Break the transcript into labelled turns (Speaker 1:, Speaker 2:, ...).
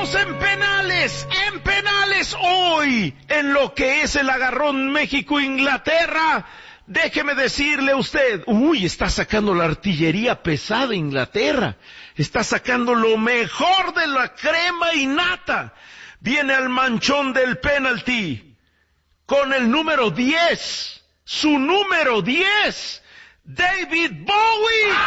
Speaker 1: Estamos en penales hoy, en lo que es el agarrón México-Inglaterra. Déjeme decirle a usted, está sacando la artillería pesada Inglaterra, está sacando lo mejor de la crema y nata. Viene al manchón del penalti, con el número 10, su número 10, David Bowie.